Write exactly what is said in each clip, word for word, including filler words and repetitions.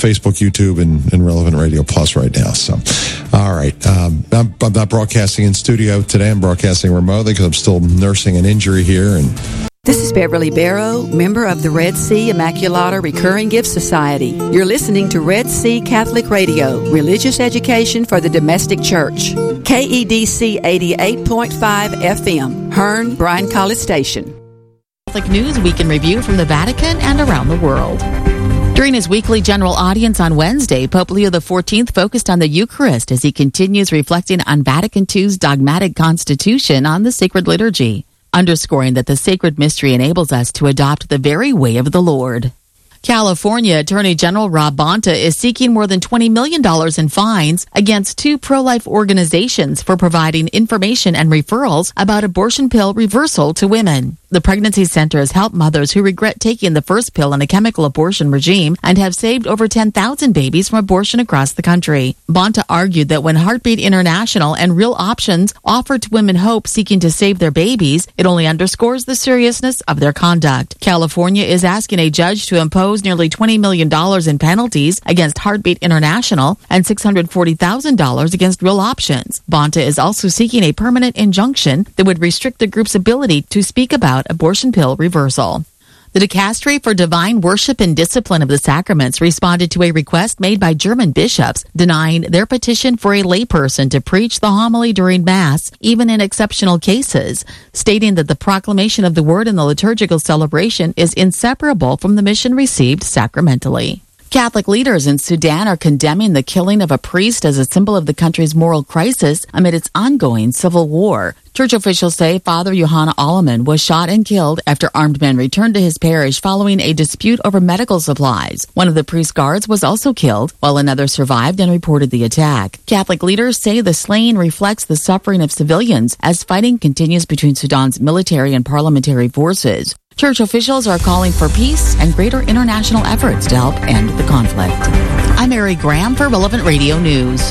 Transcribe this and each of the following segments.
Facebook, YouTube, and, and Relevant Radio Plus right now. So, all right. Um, I'm, I'm not broadcasting in studio today. I'm broadcasting remotely because I'm still nursing an injury here. And this is Beverly Barrow, member of the Red Sea Immaculata Recurring Gift Society. You're listening to Red Sea Catholic Radio, religious education for the domestic church. K E D C eighty-eight point five F M, Hearn, Bryan College Station. Catholic News Week in Review from the Vatican and around the world. During his weekly general audience on Wednesday, Pope Leo the fourteenth focused on the Eucharist as he continues reflecting on Vatican two's dogmatic constitution on the sacred liturgy, underscoring that the sacred mystery enables us to adopt the very way of the Lord. California Attorney General Rob Bonta is seeking more than twenty million dollars in fines against two pro-life organizations for providing information and referrals about abortion pill reversal to women. The Pregnancy Center has helped mothers who regret taking the first pill in a chemical abortion regime and have saved over ten thousand babies from abortion across the country. Bonta argued that when Heartbeat International and Real Options offer to women hope seeking to save their babies, it only underscores the seriousness of their conduct. California is asking a judge to impose nearly twenty million dollars in penalties against Heartbeat International and six hundred forty thousand dollars against Real Options. Bonta is also seeking a permanent injunction that would restrict the group's ability to speak about abortion pill reversal. The Dicastery for Divine Worship and Discipline of the Sacraments responded to a request made by German bishops denying their petition for a layperson to preach the homily during Mass, even in exceptional cases, stating that the proclamation of the Word in the liturgical celebration is inseparable from the mission received sacramentally. Catholic leaders in Sudan are condemning the killing of a priest as a symbol of the country's moral crisis amid its ongoing civil war. Church officials say Father Yohanna Alleman was shot and killed after armed men returned to his parish following a dispute over medical supplies. One of the priest's guards was also killed, while another survived and reported the attack. Catholic leaders say the slaying reflects the suffering of civilians as fighting continues between Sudan's military and parliamentary forces. Church officials are calling for peace and greater international efforts to help end the conflict. I'm Mary Graham for Relevant Radio News.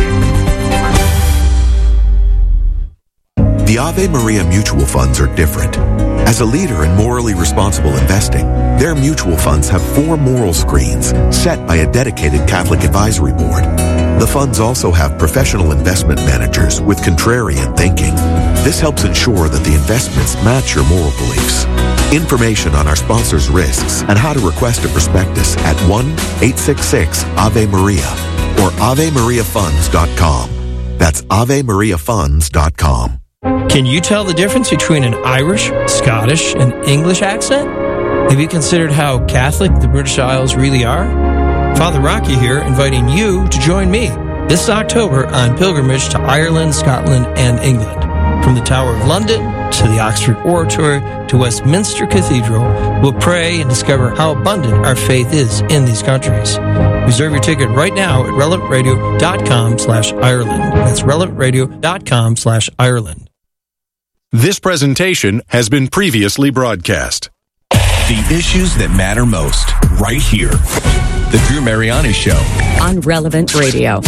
The Ave Maria mutual funds are different. As a leader in morally responsible investing, their mutual funds have four moral screens set by a dedicated Catholic advisory board. The funds also have professional investment managers with contrarian thinking. This helps ensure that the investments match your moral beliefs. Information on our sponsors' risks and how to request a prospectus at one eight six six Ave Maria or ave maria funds dot com. That's ave maria funds dot com. Can you tell the difference between an Irish, Scottish, and English accent? Have you considered how Catholic the British Isles really are? Father Rocky here, inviting you to join me this October on pilgrimage to Ireland, Scotland, and England. From the Tower of London to the Oxford Oratory to Westminster Cathedral, we'll pray and discover how abundant our faith is in these countries. Reserve your ticket right now at relevant radio dot com slash Ireland. That's relevant radio dot com slash Ireland. This presentation has been previously broadcast. The issues that matter most, right here. The Drew Mariani Show. On Relevant Radio.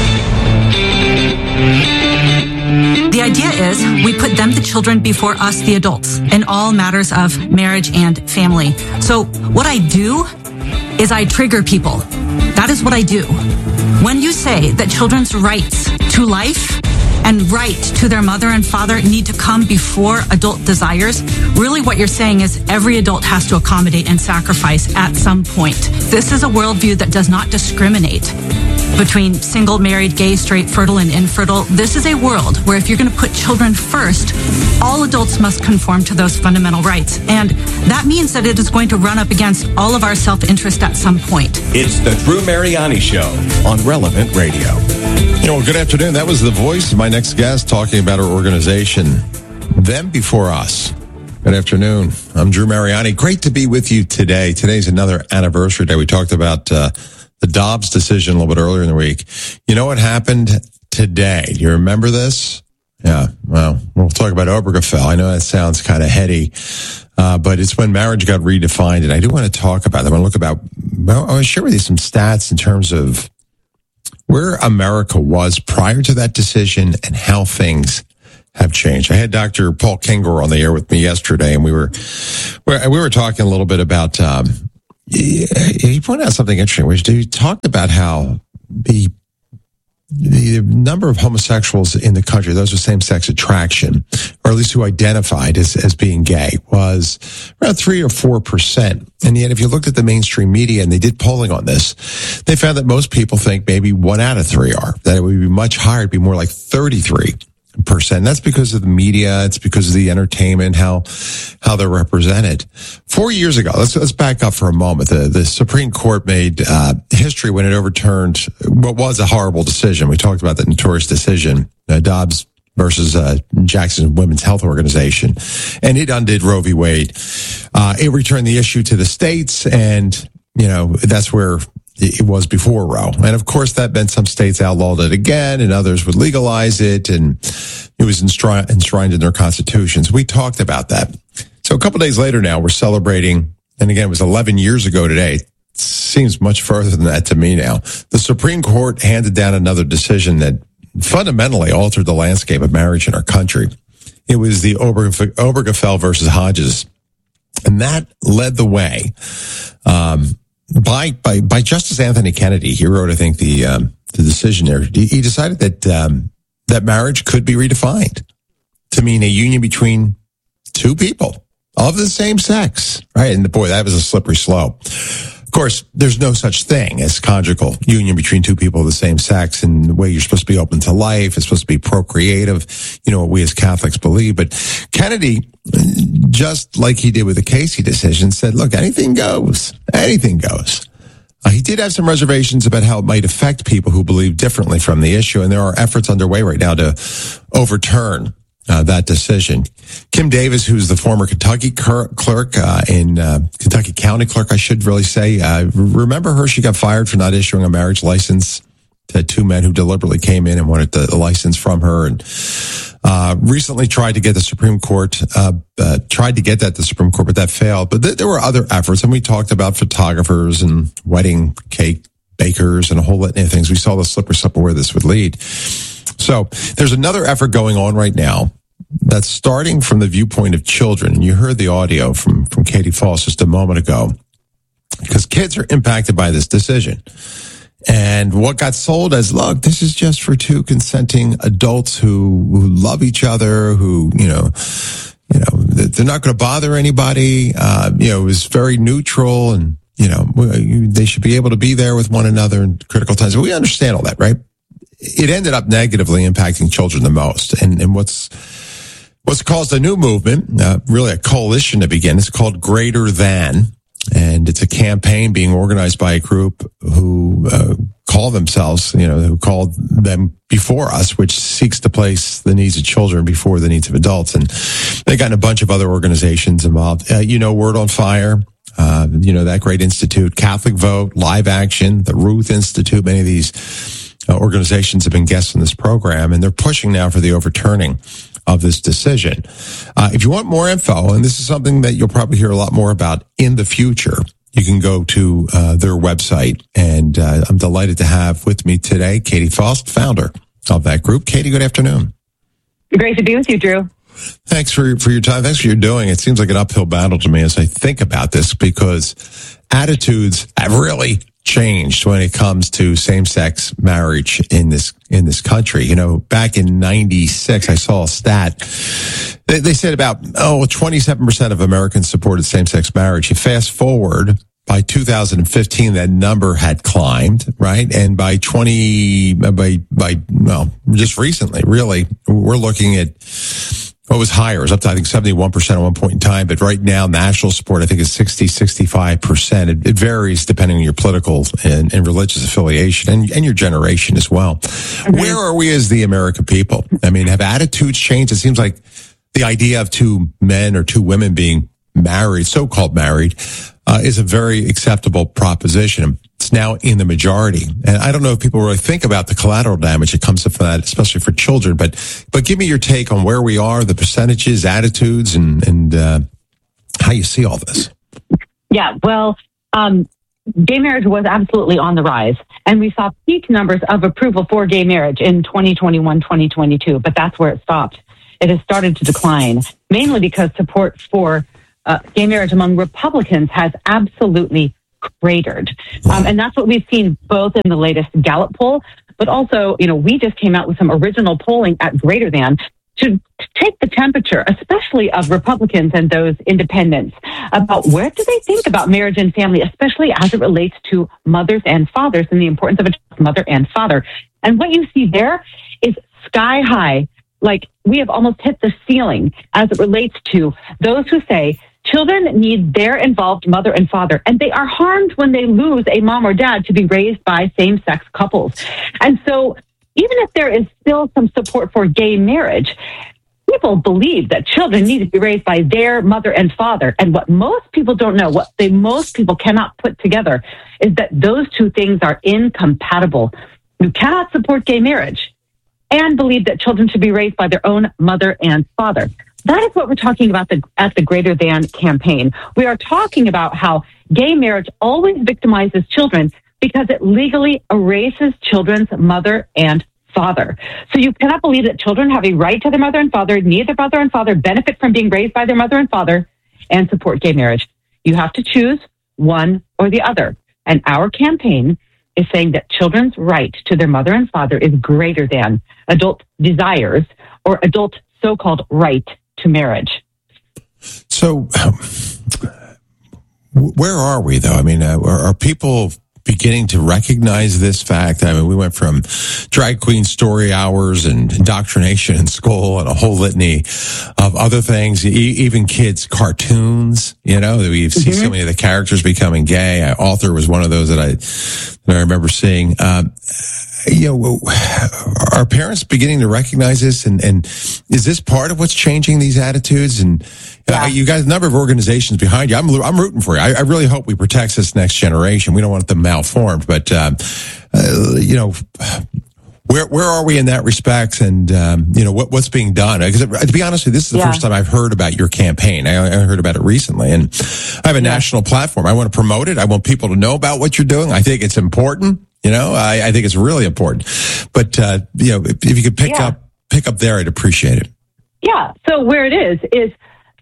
The idea is we put them, the children, before us, the adults, in all matters of marriage and family. So what I do is I trigger people. That is what I do. When you say that children's rights to life and right to their mother and father need to come before adult desires, really what you're saying is every adult has to accommodate and sacrifice at some point. This is a worldview that does not discriminate between single, married, gay, straight, fertile, and infertile. This is a world where if you're going to put children first, all adults must conform to those fundamental rights. And that means that it is going to run up against all of our self-interest at some point. It's the Drew Mariani Show on Relevant Radio. You know, good afternoon. That was the voice of my next guest talking about our organization, Them Before Us. Good afternoon. I'm Drew Mariani. Great to be with you today. Today's another anniversary day. We talked about uh, the Dobbs decision a little bit earlier in the week. You know what happened today? Do you remember this? Yeah, well, we'll talk about Obergefell. I know that sounds kind of heady, uh, but it's when marriage got redefined, and I do want to talk about that. I want to look about, well, I want to share with you some stats in terms of where America was prior to that decision and how things have changed. I had Doctor Paul Kengor on the air with me yesterday, and we were we were talking a little bit about um, he pointed out something interesting, which he talked about how the the number of homosexuals in the country, those with same-sex attraction, or at least who identified as, as being gay, was around three or four percent. And yet, if you looked at the mainstream media, and they did polling on this, they found that most people think maybe one out of three are. That it would be much higher, it'd be more like thirty-three percent. That's because of the media. It's because of the entertainment, how how they're represented. Four years ago, let's let's back up for a moment. The the Supreme Court made uh, history when it overturned what was a horrible decision. We talked about that notorious decision, uh, Dobbs versus uh, Jackson Women's Health Organization, and it undid Roe v. Wade. Uh, it returned the issue to the states, and you know that's where it was before Roe. And of course, that meant some states outlawed it again and others would legalize it. And it was enshrined, enshrined in their constitutions. We talked about that. So a couple days later now, we're celebrating. And again, it was eleven years ago today. It seems much further than that to me now. The Supreme Court handed down another decision that fundamentally altered the landscape of marriage in our country. It was the Obergef- Obergefell versus Hodges. And that led the way, um, By, by, by Justice Anthony Kennedy. He wrote, I think, the, um, the decision there. He, he decided that, um, that marriage could be redefined to mean a union between two people of the same sex, right? And boy, that was a slippery slope. Of course, there's no such thing as conjugal union between two people of the same sex, and the way you're supposed to be open to life, it's supposed to be procreative, you know, what we as Catholics believe. But Kennedy, just like he did with the Casey decision, said, look, anything goes. Anything goes. Uh, he did have some reservations about how it might affect people who believe differently from the issue, and there are efforts underway right now to overturn uh, that decision. Kim Davis, who's the former Kentucky clerk uh, in uh, Kentucky County Clerk, I should really say, uh, remember her? She got fired for not issuing a marriage license to two men who deliberately came in and wanted the, the license from her, and uh recently tried to get the Supreme Court, uh, uh tried to get that to the Supreme Court, but that failed. But th- there were other efforts, and we talked about photographers and wedding cake bakers and a whole litany of things. We saw the slippery slope of where this would lead. So there's another effort going on right now that's starting from the viewpoint of children. And you heard the audio from, from Katie Falls just a moment ago, because kids are impacted by this decision. And what got sold as, look, this is just for two consenting adults who, who love each other, who, you know, you know, they're not going to bother anybody. Uh, you know, it was very neutral, and, you know, they should be able to be there with one another in critical times. We understand all that, right? It ended up negatively impacting children the most. And, and what's, what's caused a new movement, uh, really a coalition to begin. It's called Greater Than. And it's a campaign being organized by a group who uh, call themselves, you know, who called them Before Us, which seeks to place the needs of children before the needs of adults. And they got a bunch of other organizations involved. Uh, you know, Word on Fire, uh, you know, that great institute, Catholic Vote, Live Action, the Ruth Institute. Many of these uh, organizations have been guests on this program, and they're pushing now for the overturning of this decision. Uh, if you want more info, and this is something that you'll probably hear a lot more about in the future, you can go to uh, their website. And uh, I'm delighted to have with me today Katie Faust, founder of that group. Katie, good afternoon. Great to be with you, Drew. Thanks for, for your time. Thanks for your doing. It seems like an uphill battle to me as I think about this, because attitudes have really changed when it comes to same-sex marriage in this in this country. You know, back in ninety-six, I saw a stat. They, they said about, oh, twenty-seven percent of Americans supported same-sex marriage. You fast forward, by two thousand fifteen, that number had climbed, right? And by twenty, by, by, well, just recently, really, we're looking at what was higher. It was up to, I think, seventy-one percent at one point in time. But right now, national support, I think, is sixty, sixty-five percent. It, it varies depending on your political and, and religious affiliation and, and your generation as well. Mm-hmm. Where are we as the American people? I mean, have attitudes changed? It seems like the idea of two men or two women being married, so-called married, uh, is a very acceptable proposition. It's now in the majority. And I don't know if people really think about the collateral damage that comes from that, especially for children. But but give me your take on where we are, the percentages, attitudes, and, and uh, how you see all this. Yeah, well, um, gay marriage was absolutely on the rise. And we saw peak numbers of approval for gay marriage in twenty twenty-one, twenty twenty-two. But that's where it stopped. It has started to decline, mainly because support for uh, gay marriage among Republicans has absolutely cratered. Um, and that's what we've seen both in the latest Gallup poll, but also, you know, we just came out with some original polling at Greater Than to take the temperature, especially of Republicans and those independents, about where do they think about marriage and family, especially as it relates to mothers and fathers and the importance of a mother and father. And what you see there is sky high. Like, we have almost hit the ceiling as it relates to those who say children need their involved mother and father, and they are harmed when they lose a mom or dad to be raised by same-sex couples. And so even if there is still some support for gay marriage, people believe that children need to be raised by their mother and father. And what most people don't know, what they most people cannot put together, is that those two things are incompatible. You cannot support gay marriage and believe that children should be raised by their own mother and father. That is what we're talking about the, at the Greater Than campaign. We are talking about how gay marriage always victimizes children because it legally erases children's mother and father. So you cannot believe that children have a right to their mother and father, need their mother and father, benefit from being raised by their mother and father, and support gay marriage. You have to choose one or the other. And our campaign is saying that children's right to their mother and father is greater than adult desires or adult so-called right to marriage. So um, where are we, though? I mean, uh, are, are people beginning to recognize this fact? I mean, we went from drag queen story hours and indoctrination in school and a whole litany of other things, e- even kids' cartoons, you know, we see mm-hmm. so many of the characters becoming gay. I, Author was one of those that I, that I remember seeing. Um, you know, are parents beginning to recognize this? And, and is this part of what's changing these attitudes? And yeah. uh, you guys, a number of organizations behind you. I'm, I'm rooting for you. I, I really hope we protect this next generation. We don't want them malformed, but, um, uh, you know, where, where are we in that respect? And, um, you know, what, what's being done? Because to be honest with you, this is the yeah. first time I've heard about your campaign. I, I heard about it recently, and I have a yeah. national platform. I want to promote it. I want people to know about what you're doing. I think it's important. You know, I, I think it's really important. But, uh, you know, if, if you could pick yeah. up, pick up there, I'd appreciate it. Yeah. So where it is, is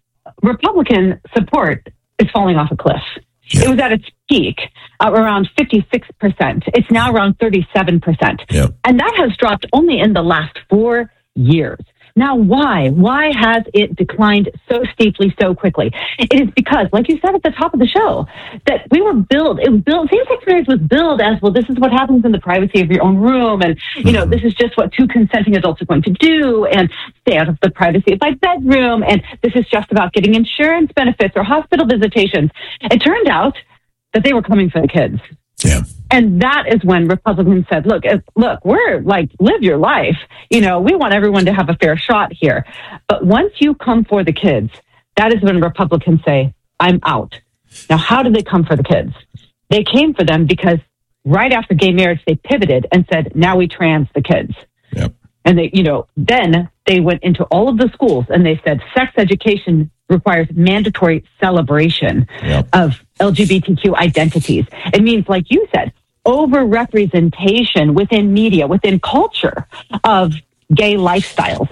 Republican support is falling off a cliff. Yeah. It was at its peak uh, around fifty-six percent. It's now around thirty-seven percent. Yeah. And that has dropped only in the last four years. Now, why? Why has it declined so steeply, so quickly? It is because, like you said at the top of the show, that we were billed, it was billed, same-sex marriage was billed as, well, this is what happens in the privacy of your own room, and, you know, this is just what two consenting adults are going to do, and stay out of the privacy of my bedroom, and this is just about getting insurance benefits or hospital visitations. It turned out that they were coming for the kids. Yeah. And that is when Republicans said, look, look, we're like, live your life. You know, we want everyone to have a fair shot here. But once you come for the kids, that is when Republicans say, I'm out. Now, how did they come for the kids? They came for them because right after gay marriage, they pivoted and said, now we trans the kids. Yep. And they, you know, then they went into all of the schools and they said sex education requires mandatory celebration yep. of L G B T Q identities. It means, like you said, over-representation within media, within culture of gay lifestyles.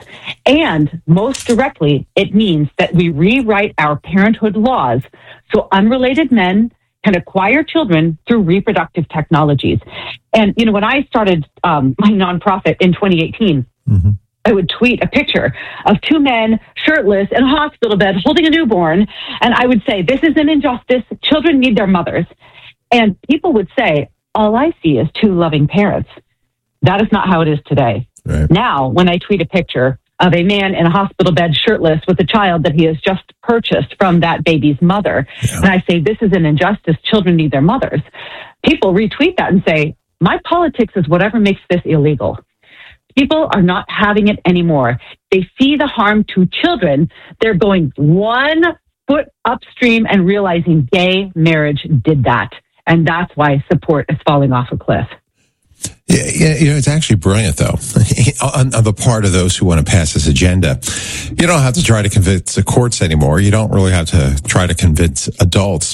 And most directly, it means that we rewrite our parenthood laws so unrelated men can acquire children through reproductive technologies. And, you know, when I started um, my nonprofit in twenty eighteen, mm-hmm. I would tweet a picture of two men shirtless in a hospital bed holding a newborn. And I would say, this is an injustice. Children need their mothers. And people would say, all I see is two loving parents. That is not how it is today. Right. Now, when I tweet a picture of a man in a hospital bed shirtless with a child that he has just purchased from that baby's mother, yeah. and I say, this is an injustice. Children need their mothers. People retweet that and say, my politics is whatever makes this illegal. People are not having it anymore. They see the harm to children. They're going one foot upstream and realizing gay marriage did that. And that's why support is falling off a cliff. Yeah, you know, it's actually brilliant, though, on, on the part of those who want to pass this agenda. You don't have to try to convince the courts anymore. You don't really have to try to convince adults.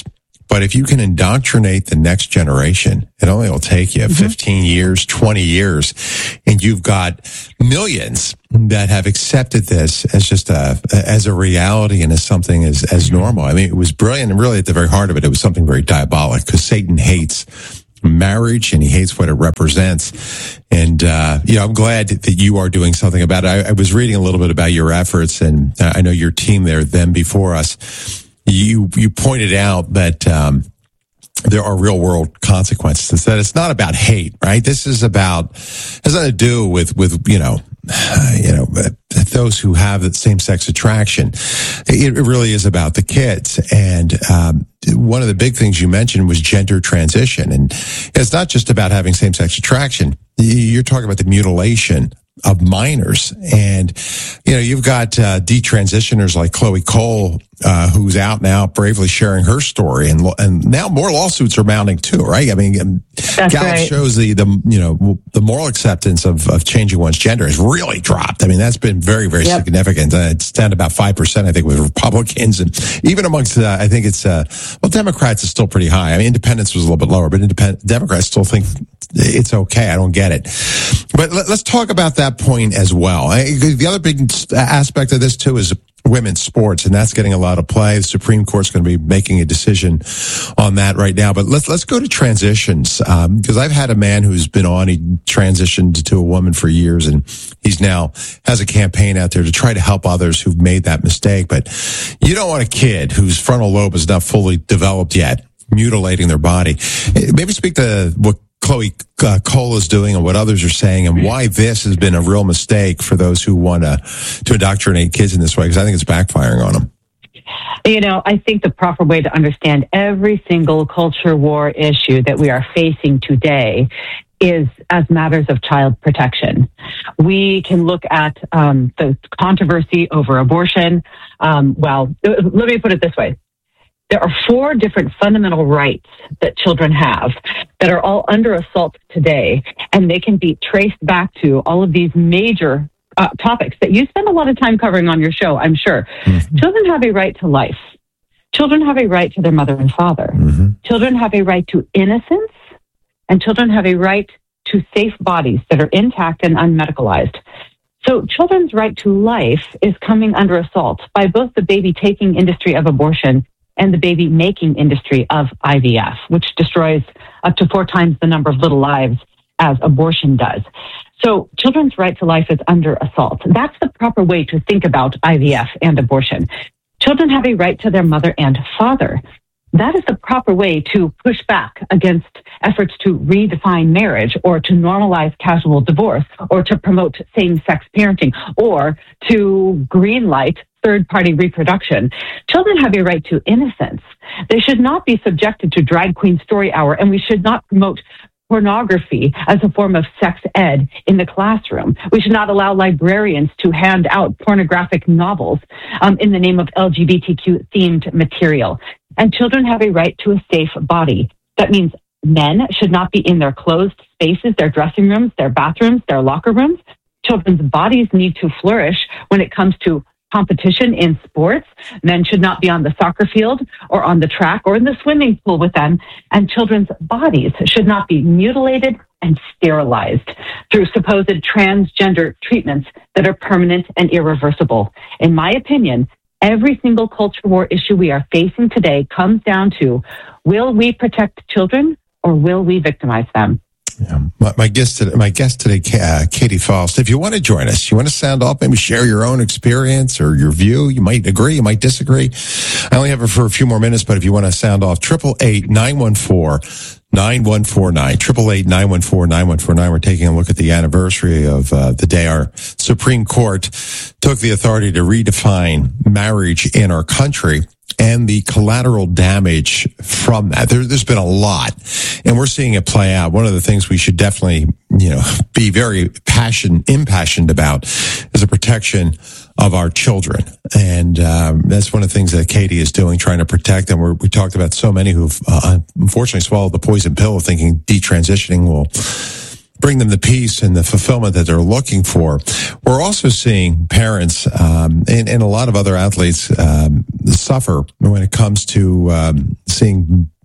But if you can indoctrinate the next generation, it only will take you mm-hmm. fifteen years, twenty years, and you've got millions that have accepted this as just a, as a reality and as something as, as normal. I mean, it was brilliant, and really at the very heart of it, it was something very diabolic, because Satan hates marriage and he hates what it represents. And, uh, you know, I'm glad that you are doing something about it. I, I was reading a little bit about your efforts, and I know your team there, Them Before Us. You, you pointed out that, um, there are real world consequences, that it's not about hate, right? This is about, has nothing to do with, with, you know, you know, those who have the same sex attraction. It really is about the kids. And, um, one of the big things you mentioned was gender transition. And it's not just about having same sex attraction. You're talking about the mutilation of minors. And, you know, you've got, uh, detransitioners like Chloe Cole, uh, who's out now bravely sharing her story. And, and now more lawsuits are mounting too, right? I mean, That's Gallup right. shows the, the, you know, the moral acceptance of, of changing one's gender has really dropped. I mean, that's been very, very yep. significant. Uh, it's down to about five percent, I think, with Republicans. And even amongst, uh, I think it's, uh, well, Democrats is still pretty high. I mean, independents was a little bit lower, but independent Democrats still think it's okay. I don't get it. But let, let's talk about that point as well. I, the other big aspect of this too is women's sports, and that's getting a lot of play. The Supreme Court's going to be making a decision on that right now. But let's let's go to transitions, um, because I've had a man who's been on. He transitioned to a woman for years, and he's now has a campaign out there to try to help others who've made that mistake. But you don't want a kid whose frontal lobe is not fully developed yet mutilating their body. Maybe speak to what Chloe uh, Cole is doing and what others are saying, and why this has been a real mistake for those who want to to indoctrinate kids in this way, because I think it's backfiring on them. You know, I think the proper way to understand every single culture war issue that we are facing today is as matters of child protection. We can look at um, the controversy over abortion. Um, well, let me put it this way. There are four different fundamental rights that children have that are all under assault today, and they can be traced back to all of these major uh, topics that you spend a lot of time covering on your show, I'm sure. Mm-hmm. Children have a right to life. Children have a right to their mother and father. Mm-hmm. Children have a right to innocence, and children have a right to safe bodies that are intact and unmedicalized. So children's right to life is coming under assault by both the baby-taking industry of abortion and the baby-making industry of I V F, which destroys up to four times the number of little lives as abortion does. So children's right to life is under assault. That's the proper way to think about I V F and abortion. Children have a right to their mother and father. That is the proper way to push back against efforts to redefine marriage, or to normalize casual divorce, or to promote same-sex parenting, or to greenlight third-party reproduction. Children have a right to innocence. They should not be subjected to drag queen story hour, and we should not promote pornography as a form of sex ed in the classroom. We should not allow librarians to hand out pornographic novels um, in the name of L G B T Q-themed material. And children have a right to a safe body. That means men should not be in their closed spaces, their dressing rooms, their bathrooms, their locker rooms. Children's bodies need to flourish when it comes to competition in sports. Men should not be on the soccer field or on the track or in the swimming pool with them. And children's bodies should not be mutilated and sterilized through supposed transgender treatments that are permanent and irreversible. In my opinion, every single culture war issue we are facing today comes down to, will we protect children or will we victimize them? Yeah. My, my guest today, my guest today, uh, Katie Faust. If you want to join us, you want to sound off, maybe share your own experience or your view. You might agree, you might disagree. I only have her for a few more minutes, but if you want to sound off, triple eight nine one four nine one four nine, triple eight nine one four nine one four nine. We're taking a look at the anniversary of uh, the day our Supreme Court took the authority to redefine marriage in our country, and the collateral damage from that. There, there's been a lot, and we're seeing it play out. One of the things we should definitely, you know, be very passion, impassioned about is the protection of our children. And um, that's one of the things that Katie is doing, trying to protect them. We're, we talked about so many who've uh, unfortunately swallowed the poison pill, thinking detransitioning will bring them the peace and the fulfillment that they're looking for. We're also seeing parents um, and, and a lot of other athletes um, suffer when it comes to um, seeing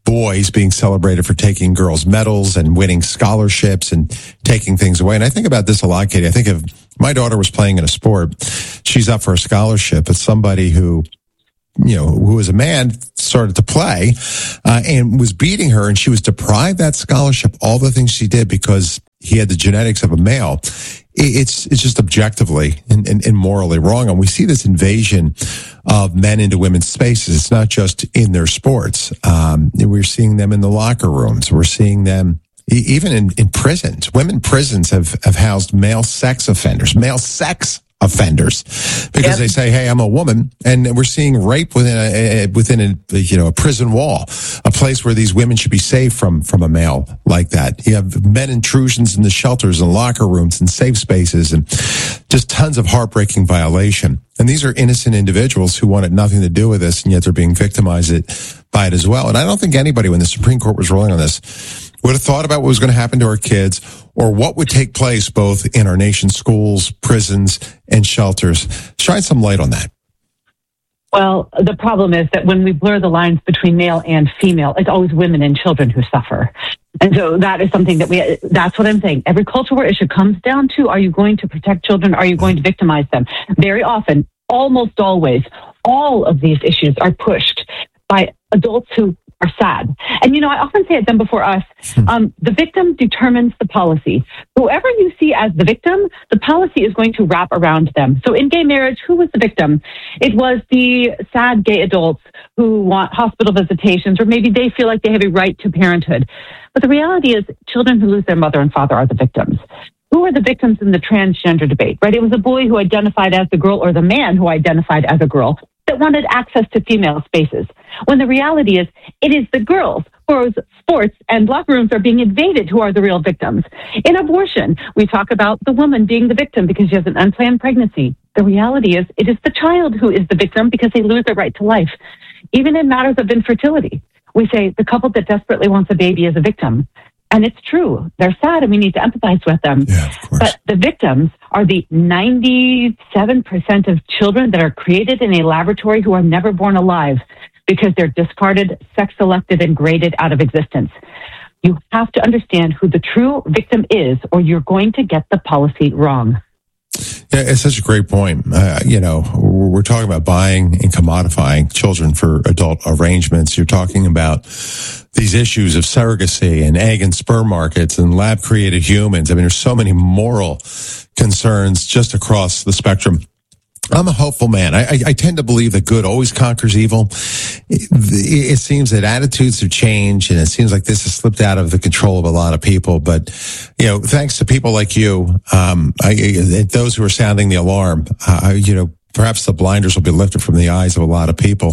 boys being celebrated for taking girls' medals and winning scholarships and taking things away. And I think about this a lot, Katie. I think if my daughter was playing in a sport, she's up for a scholarship, but somebody who, you know, who was a man started to play uh, and was beating her, and she was deprived that scholarship, all the things she did because he had the genetics of a male. It's it's just objectively and, and, and morally wrong. And we see this invasion of men into women's spaces. It's not just in their sports. Um, we're seeing them in the locker rooms. We're seeing them even in, in prisons. Women prisons have, have housed male sex offenders, male sex offenders, because yep. they say, "Hey, I'm a woman," and we're seeing rape within a, a within a you know a prison wall, a place where these women should be safe from from a male like that. You have men intrusions in the shelters and locker rooms and safe spaces, and just tons of heartbreaking violation. And these are innocent individuals who wanted nothing to do with this, and yet they're being victimized it, by it as well. And I don't think anybody, when the Supreme Court was ruling on this, would have thought about what was going to happen to our kids or what would take place both in our nation's schools, prisons, and shelters. Shine some light on that. Well, the problem is that when we blur the lines between male and female, it's always women and children who suffer. And so that is something that we, that's what I'm saying. Every cultural war issue comes down to, are you going to protect children? Are you going to victimize them? Very often, almost always, all of these issues are pushed by adults who are sad. And, you know, I often say it done before us, um, the victim determines the policy. Whoever you see as the victim, the policy is going to wrap around them. So in gay marriage, who was the victim? It was the sad gay adults who want hospital visitations, or maybe they feel like they have a right to parenthood. But the reality is children who lose their mother and father are the victims. Who are the victims in the transgender debate, right? It was a boy who identified as the girl or the man who identified as a girl that wanted access to female spaces. When the reality is, it is the girls whose sports and locker rooms are being invaded who are the real victims. In abortion, we talk about the woman being the victim because she has an unplanned pregnancy. The reality is, it is the child who is the victim because they lose their right to life. Even in matters of infertility, we say the couple that desperately wants a baby is a victim. And it's true. They're sad and we need to empathize with them. Yeah, of course. But the victims are the ninety-seven percent of children that are created in a laboratory who are never born alive because they're discarded, sex-selected, and graded out of existence. You have to understand who the true victim is, or you're going to get the policy wrong. Yeah, it's such a great point. Uh, you know, we're talking about buying and commodifying children for adult arrangements. You're talking about these issues of surrogacy and egg and sperm markets and lab-created humans. I mean, there's so many moral concerns just across the spectrum. I'm a hopeful man. I, I, I tend to believe that good always conquers evil. It, it seems that attitudes have changed, and it seems like this has slipped out of the control of a lot of people. But, you know, thanks to people like you, um, I, I, those who are sounding the alarm, uh, you know, perhaps the blinders will be lifted from the eyes of a lot of people.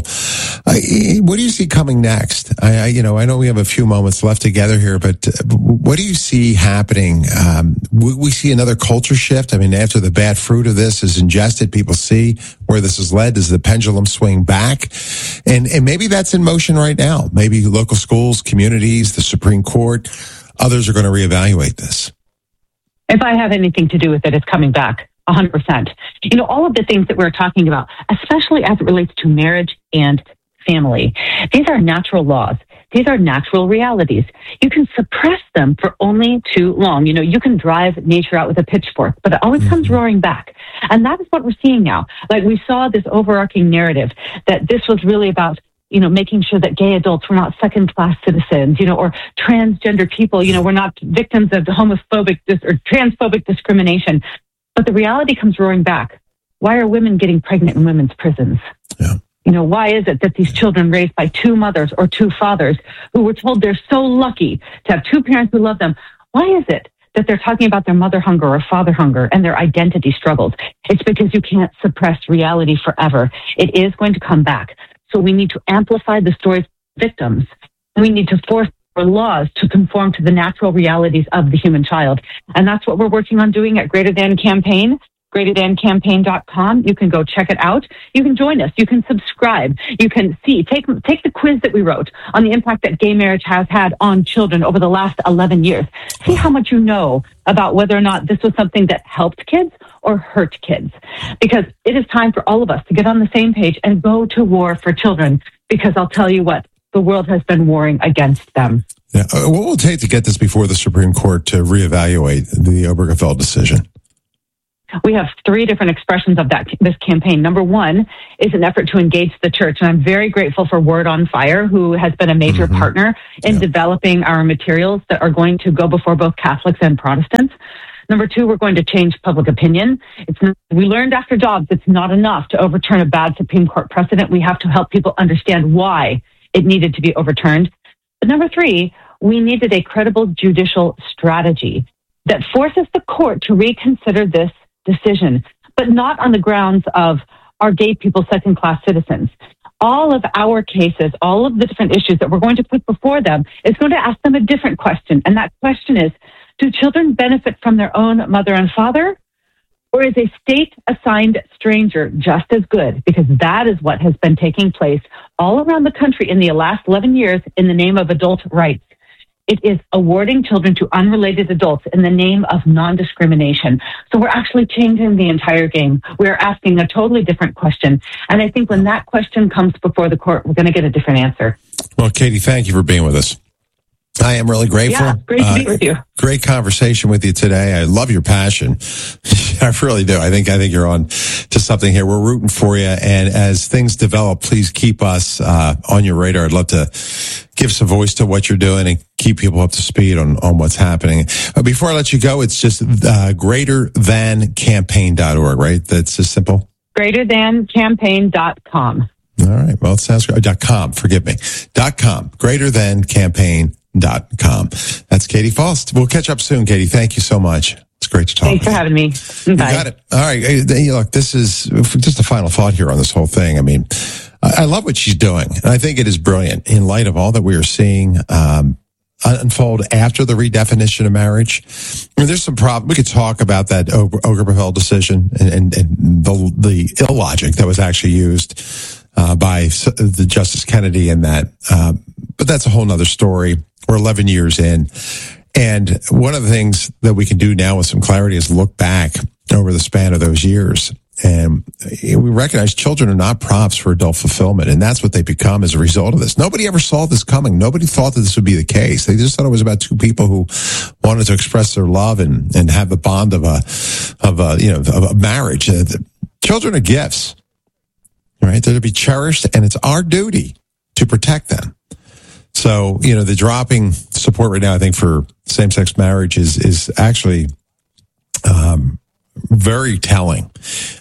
I, what do you see coming next? I, I, you know, I know we have a few moments left together here, but uh, what do you see happening? Um, we, we see another culture shift. I mean, after the bad fruit of this is ingested, people see where this has led. Does the pendulum swing back? And, and maybe that's in motion right now. Maybe local schools, communities, the Supreme Court, others are going to reevaluate this. If I have anything to do with it, it's coming back. one hundred percent. You know, all of the things that we're talking about, especially as it relates to marriage and family, these are natural laws. These are natural realities. You can suppress them for only too long. You know, you can drive nature out with a pitchfork, but it always comes roaring back. And that is what we're seeing now. Like, we saw this overarching narrative that this was really about, you know, making sure that gay adults were not second-class citizens, you know, or transgender people, you know, we're not victims of homophobic dis- or transphobic discrimination. But the reality comes roaring back. Why are women getting pregnant in women's prisons? Yeah. You know, why is it that these children raised by two mothers or two fathers who were told they're so lucky to have two parents who love them, why is it that they're talking about their mother hunger or father hunger and their identity struggles? It's because you can't suppress reality forever. It is going to come back. So we need to amplify the stories of victims. We need to force our laws to conform to the natural realities of the human child. And that's what we're working on doing at Greater Than Campaign, greater than campaign dot com. You can go check it out. You can join us. You can subscribe. You can see, take, take the quiz that we wrote on the impact that gay marriage has had on children over the last eleven years. See how much you know about whether or not this was something that helped kids or hurt kids. Because it is time for all of us to get on the same page and go to war for children. Because I'll tell you what, the world has been warring against them. Yeah. Uh, what will it take to get this before the Supreme Court to reevaluate the Obergefell decision? We have three different expressions of that this campaign. Number one is an effort to engage the church, and I'm very grateful for Word on Fire, who has been a major mm-hmm. partner in yeah. developing our materials that are going to go before both Catholics and Protestants. Number two, we're going to change public opinion. It's not, we learned after Dobbs it's not enough to overturn a bad Supreme Court precedent. We have to help people understand why it needed to be overturned. But number three, we needed a credible judicial strategy that forces the court to reconsider this decision, but not on the grounds of are gay people second-class citizens. All of our cases, all of the different issues that we're going to put before them is going to ask them a different question. And that question is, do children benefit from their own mother and father? Or is a state-assigned stranger just as good? Because that is what has been taking place all around the country in the last eleven years in the name of adult rights. It is awarding children to unrelated adults in the name of non-discrimination. So we're actually changing the entire game. We're asking a totally different question. And I think when that question comes before the court, we're going to get a different answer. Well, Katie, thank you for being with us. I am really grateful. Yeah, great to uh, be with you. Great conversation with you today. I love your passion. I really do. I think I think you're on to something here. We're rooting for you. And as things develop, please keep us uh, on your radar. I'd love to give some voice to what you're doing and keep people up to speed on, on what's happening. Uh, before I let you go, it's just uh, greater than campaign dot org, right? That's just simple. greater than campaign dot com. All right. Well, it sounds good. Dot com. Forgive me. Dot com. greater than campaign dot com. That's Katie Faust. We'll catch up soon, Katie. Thank you so much. It's great to talk. Thanks for having me. Bye. You got it. All right. Hey, look, this is just a final thought here on this whole thing. I mean, I love what she's doing, and I think it is brilliant in light of all that we are seeing um, unfold after the redefinition of marriage. I mean, there's some problem. We could talk about that Obergefell decision and, and, and the, the illogic that was actually used uh, by the Justice Kennedy in that. Uh, but that's a whole nother story. We're eleven years in. And one of the things that we can do now with some clarity is look back over the span of those years. And we recognize children are not props for adult fulfillment. And that's what they become as a result of this. Nobody ever saw this coming. Nobody thought that this would be the case. They just thought it was about two people who wanted to express their love and, and have the bond of a, of a, you know, of a marriage. Uh, children are gifts, right? They're to be cherished, and it's our duty to protect them. So, you know, the dropping support right now, I think, for same-sex marriage is, is actually, um, very telling.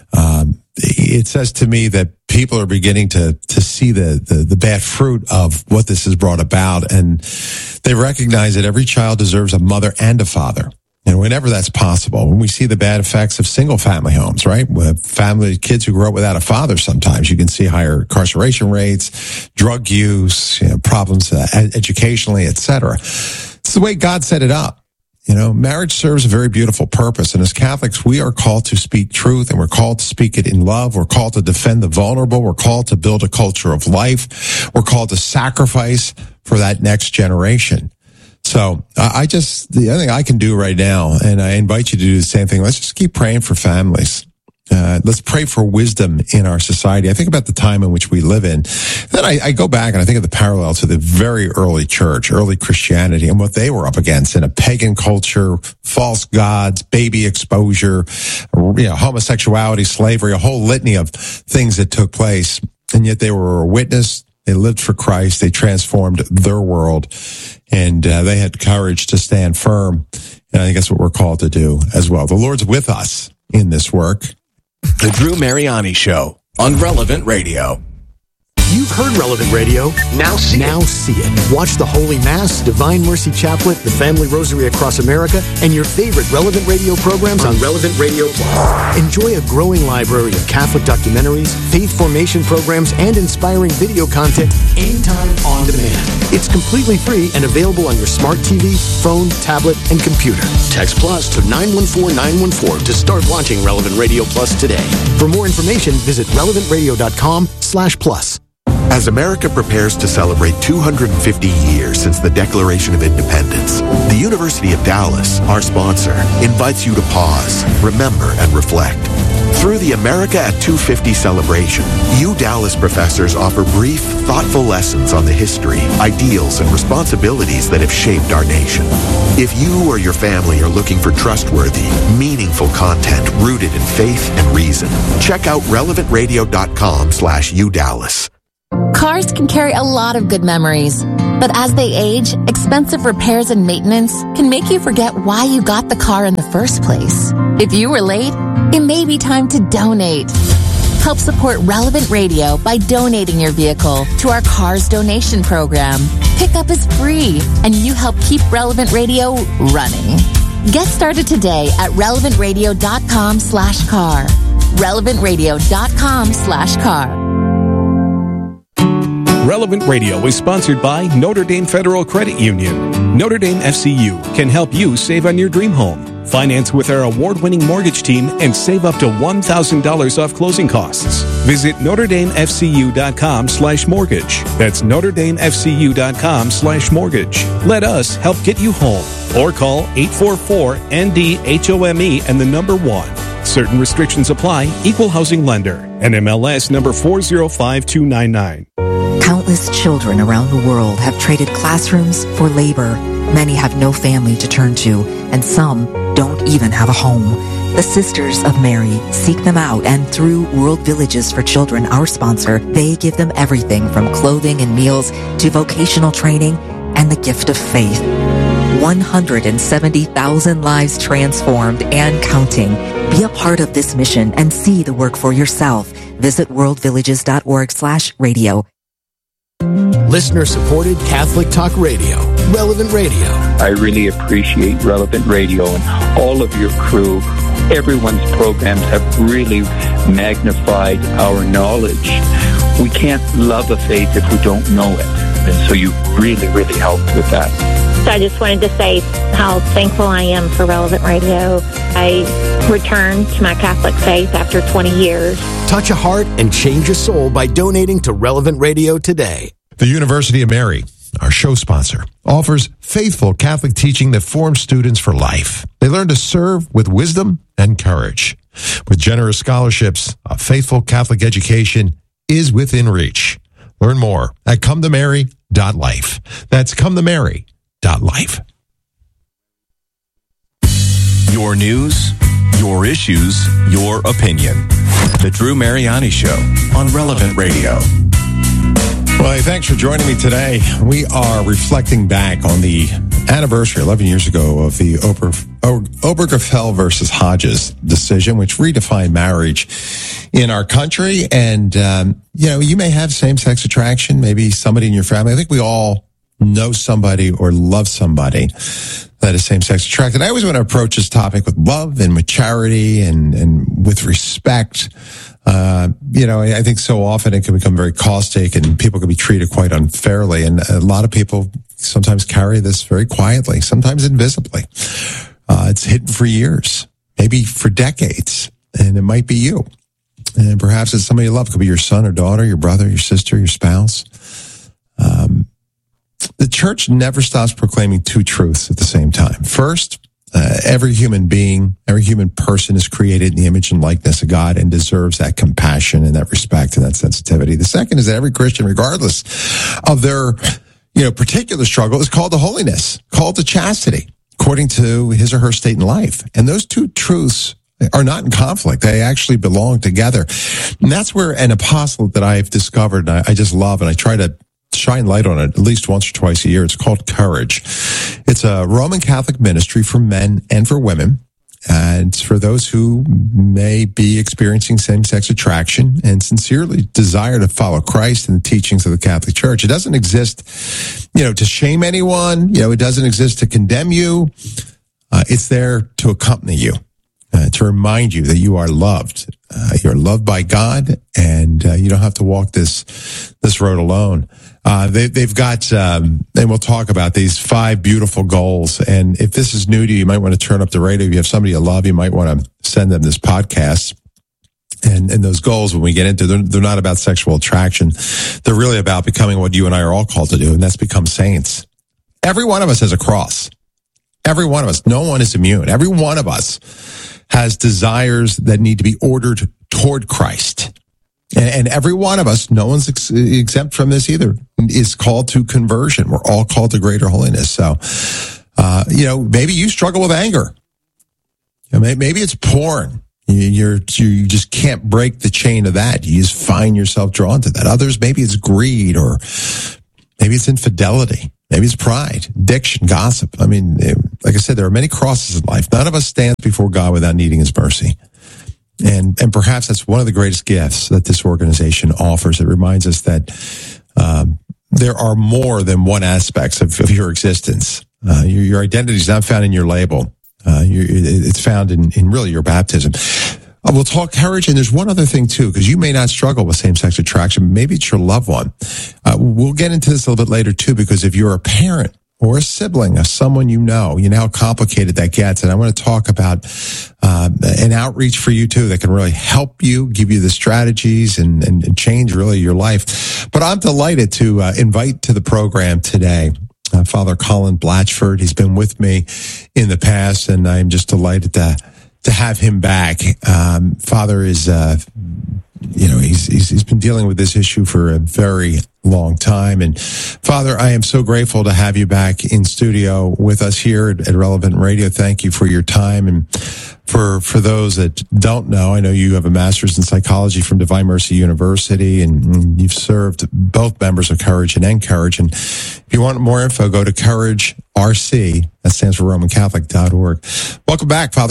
Um, it says to me that people are beginning to, to see the, the, the bad fruit of what this has brought about. And they recognize that every child deserves a mother and a father. And whenever that's possible, when we see the bad effects of single family homes, right? With family, kids who grow up without a father, sometimes you can see higher incarceration rates, drug use, you know, problems uh, educationally, et cetera. It's the way God set it up. You know, marriage serves a very beautiful purpose. And as Catholics, we are called to speak truth, and we're called to speak it in love. We're called to defend the vulnerable. We're called to build a culture of life. We're called to sacrifice for that next generation. So I just, the other thing I can do right now, and I invite you to do the same thing, let's just keep praying for families. Uh, let's pray for wisdom in our society. I think about the time in which we live in. Then I, I go back and I think of the parallel to the very early church, early Christianity, and what they were up against in a pagan culture, false gods, baby exposure, you know, homosexuality, slavery, a whole litany of things that took place. And yet they were a witness. They lived for Christ. They transformed their world, and uh, they had courage to stand firm. And I think that's what we're called to do as well. The Lord's with us in this work. The Drew Mariani Show on Relevant Radio. You've heard Relevant Radio. Now see now it. Now see it. Watch the Holy Mass, Divine Mercy Chaplet, the Family Rosary Across America, and your favorite Relevant Radio programs on Relevant Radio Plus. Enjoy a growing library of Catholic documentaries, faith formation programs, and inspiring video content anytime on demand. It's completely free and available on your smart T V, phone, tablet, and computer. Text Plus to nine one four nine one four to start watching Relevant Radio Plus today. For more information, visit relevant radio dot com slash plus. As America prepares to celebrate two hundred fifty years since the Declaration of Independence, the University of Dallas, our sponsor, invites you to pause, remember, and reflect. Through the America at two fifty celebration, U Dallas professors offer brief, thoughtful lessons on the history, ideals, and responsibilities that have shaped our nation. If you or your family are looking for trustworthy, meaningful content rooted in faith and reason, check out relevant radio dot com slash U Dallas. Cars can carry a lot of good memories, but as they age, expensive repairs and maintenance can make you forget why you got the car in the first place. If you were late, it may be time to donate. Help support Relevant Radio by donating your vehicle to our Cars Donation Program. Pickup is free, and you help keep Relevant Radio running. Get started today at relevant radio dot com slash car. relevant radio dot com slash car. Relevant Radio is sponsored by Notre Dame Federal Credit Union. Notre Dame F C U can help you save on your dream home. Finance with our award-winning mortgage team and save up to one thousand dollars off closing costs. Visit notre dame f c u dot com slash mortgage. That's notre dame f c u dot com slash mortgage. Let us help get you home. Or call eight four four N D H O M E and the number one. Certain restrictions apply. Equal housing lender. N M L S number four zero five two nine nine. Countless children around the world have traded classrooms for labor. Many have no family to turn to, and some don't even have a home. The Sisters of Mary seek them out, and through World Villages for Children, our sponsor, they give them everything from clothing and meals to vocational training and the gift of faith. one hundred seventy thousand lives transformed and counting. Be a part of this mission and see the work for yourself. Visit world villages dot org slash radio. Listener-supported Catholic Talk Radio, Relevant Radio. I really appreciate Relevant Radio and all of your crew. Everyone's programs have really magnified our knowledge. We can't love a faith if we don't know it. And so you really, really helped with that. So I just wanted to say how thankful I am for Relevant Radio. I returned to my Catholic faith after twenty years. Touch a heart and change a soul by donating to Relevant Radio today. The University of Mary, our show sponsor, offers faithful Catholic teaching that forms students for life. They learn to serve with wisdom and courage. With generous scholarships, a faithful Catholic education is within reach. Learn more at come to mary dot life. That's come to mary dot life. Your news, your issues, your opinion. The Drew Mariani Show on Relevant Radio. Well, hey, thanks for joining me today. We are reflecting back on the anniversary eleven years ago of the Ober, Obergefell versus Hodges decision, which redefined marriage in our country. And, um, you know, you may have same-sex attraction, maybe somebody in your family. I think we all know somebody or love somebody that is same-sex attracted. I always want to approach this topic with love and with charity and, and with respect. Uh, you know, I think so often it can become very caustic and people can be treated quite unfairly. And a lot of people sometimes carry this very quietly, sometimes invisibly. Uh, it's hidden for years, maybe for decades, and it might be you. And perhaps it's somebody you love. It could be your son or daughter, your brother, your sister, your spouse. Um, the church never stops proclaiming two truths at the same time. First, Uh, every human being, every human person is created in the image and likeness of God and deserves that compassion and that respect and that sensitivity. The second is that every Christian, regardless of their, you know, particular struggle, is called to holiness, called to chastity, according to his or her state in life. And those two truths are not in conflict. They actually belong together. And that's where an apostle that I've discovered, and I, I just love, and I try to shine light on it at least once or twice a year. It's called Courage. It's a Roman Catholic ministry for men and for women. And it's for those who may be experiencing same-sex attraction and sincerely desire to follow Christ and the teachings of the Catholic Church. It doesn't exist, you know, to shame anyone. You know, it doesn't exist to condemn you. Uh, it's there to accompany you, uh, to remind you that you are loved. Uh, you're loved by God, and uh, you don't have to walk this this road alone. Uh, they, they've got, um, and we'll talk about these five beautiful goals. And if this is new to you, you might want to turn up the radio. If you have somebody you love, you might want to send them this podcast. And, and those goals, when we get into, they're, they're not about sexual attraction. They're really about becoming what you and I are all called to do, and that's become saints. Every one of us has a cross. Every one of us. No one is immune. Every one of us has desires that need to be ordered toward Christ. And, and every one of us, no one's ex- exempt from this either, is called to conversion. We're all called to greater holiness. So, uh, you know, maybe you struggle with anger. You know, maybe it's porn. You're, you just can't break the chain of that. You just find yourself drawn to that. Others, maybe it's greed, or maybe it's infidelity. Maybe it's pride, addiction, gossip. I mean, like I said, there are many crosses in life. None of us stands before God without needing his mercy. And, and perhaps that's one of the greatest gifts that this organization offers. It reminds us that, um, there are more than one aspects of, of your existence. Uh, your, your identity is not found in your label. Uh, you, it's found in, in really your baptism. Uh, we'll talk courage, and there's one other thing too, because you may not struggle with same-sex attraction. Maybe it's your loved one. Uh, we'll get into this a little bit later too, because if you're a parent or a sibling of someone you know, you know how complicated that gets. And I want to talk about uh, an outreach for you too that can really help you, give you the strategies, and, and, and change really your life. But I'm delighted to uh, invite to the program today Uh, Father Colin Blatchford. He's been with me in the past, and I'm just delighted to to have him back. Um, Father is, uh, you know, he's, he's he's been dealing with this issue for a very long time. And Father, I am so grateful to have you back in studio with us here at, at Relevant Radio. Thank you for your time. And for for those that don't know, I know you have a master's in psychology from Divine Mercy University, and you've served both members of Courage and Encourage. And if you want more info, go to Courage R C. That stands for Roman Catholic dot org. Welcome back, Father.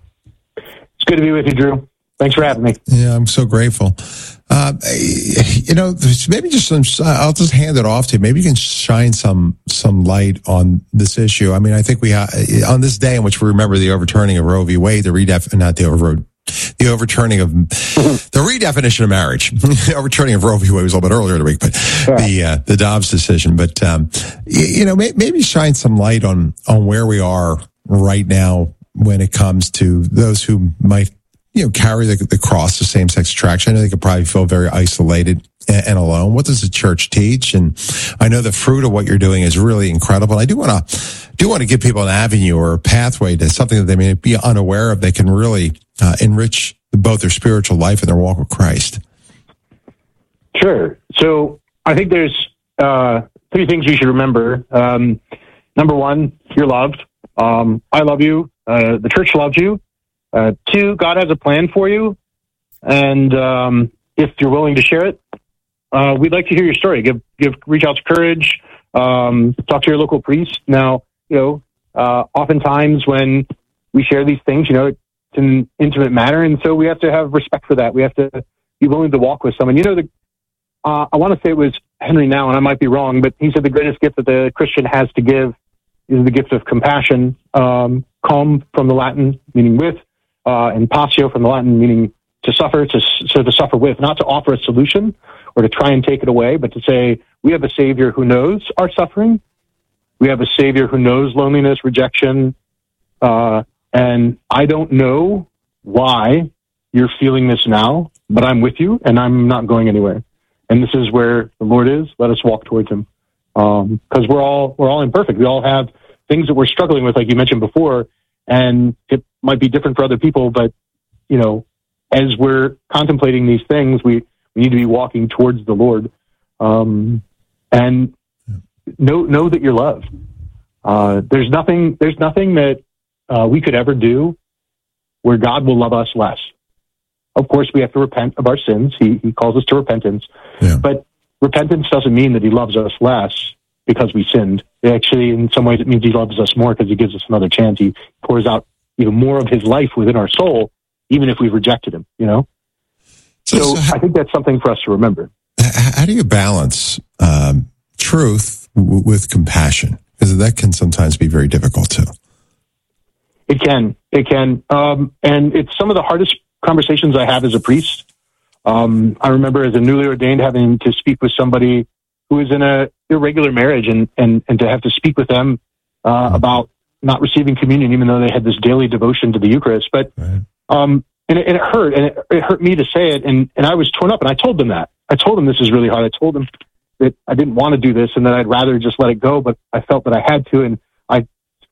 It's good to be with you, Drew. Thanks for having me. Yeah, I'm so grateful. Uh, you know, maybe just some, I'll just hand it off to you. Maybe you can shine some some light on this issue. I mean, I think we uh, on this day in which we remember the overturning of Roe v. Wade, the redef, not the over, the overturning of the redefinition of marriage. The overturning of Roe v. Wade was a little bit earlier in the week, but yeah. the uh, the Dobbs decision. But um, you, you know, may, maybe shine some light on on where we are right now when it comes to those who might, you know, carry the, the cross of same-sex attraction. I know they could probably feel very isolated and, and alone. What does the church teach? And I know the fruit of what you're doing is really incredible. I do want to do want to give people an avenue or a pathway to something that they may be unaware of. They can really uh, enrich both their spiritual life and their walk with Christ. Sure. So I think there's uh, three things you should remember. Um, number one, you're loved. Um, I love you. Uh, the church loves you. Uh, two, God has a plan for you. And um, if you're willing to share it, uh, we'd like to hear your story. Give, give, reach out to Courage. Um, talk to your local priest. Now, you know, uh, oftentimes when we share these things, you know, it's an intimate matter. And so we have to have respect for that. We have to be willing to walk with someone. You know, the, uh, I want to say it was Henry Now, and I might be wrong, but he said the greatest gift that the Christian has to give is the gift of compassion. Um, calm from the Latin, meaning with, uh, and passio from the Latin, meaning to suffer, to, so to suffer with, not to offer a solution or to try and take it away, but to say, we have a Savior who knows our suffering. We have a Savior who knows loneliness, rejection, uh, and I don't know why you're feeling this now, but I'm with you and I'm not going anywhere. And this is where the Lord is. Let us walk towards him. Um, cause we're all, we're all imperfect. We all have things that we're struggling with, like you mentioned before, and it might be different for other people, but you know, as we're contemplating these things, we, we need to be walking towards the Lord. Um, and know, know that you're loved. Uh, there's nothing, there's nothing that, uh, we could ever do where God will love us less. Of course, we have to repent of our sins. He, he calls us to repentance, yeah. But repentance doesn't mean that he loves us less because we sinned. Actually, in some ways, it means he loves us more because he gives us another chance. He pours out even more of his life within our soul, even if we've rejected him, you know? So, so how, I think that's something for us to remember. How do you balance um, truth w- with compassion? Because that can sometimes be very difficult too. It can. It can. Um, and it's some of the hardest conversations I have as a priest. Um, I remember as a newly ordained having to speak with somebody who was in a irregular marriage and, and, and to have to speak with them uh, mm-hmm. about not receiving communion, even though they had this daily devotion to the Eucharist. But, right. um, and, it, and it hurt, and it, it hurt me to say it. And, and I was torn up, and I told them that. I told them this is really hard. I told them that I didn't want to do this and that I'd rather just let it go, but I felt that I had to. And I